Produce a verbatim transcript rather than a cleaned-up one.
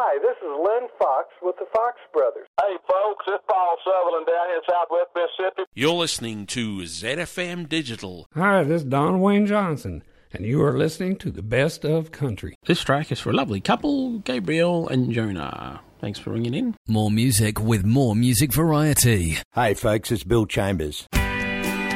Hi, this is Len Fox with the Fox Brothers. Hey, folks, it's Paul Sutherland down here in Southwest Mississippi. You're listening to Z F M Digital. Hi, this is Don Wayne Johnson, and you are listening to the Best of Country. This track is for a lovely couple, Gabriel and Jonah. Thanks for ringing in. More music with more music variety. Hey, folks, it's Bill Chambers.